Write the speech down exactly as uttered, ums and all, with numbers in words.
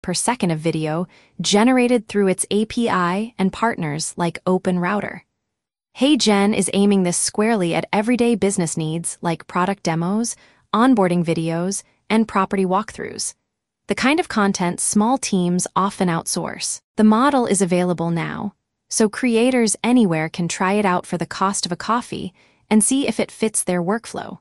per second of video generated through its A P I and partners like OpenRouter. HeyGen is aiming this squarely at everyday business needs like product demos, onboarding videos, and property walkthroughs, the kind of content small teams often outsource. The model is available now, so creators anywhere can try it out for the cost of a coffee and see if it fits their workflow.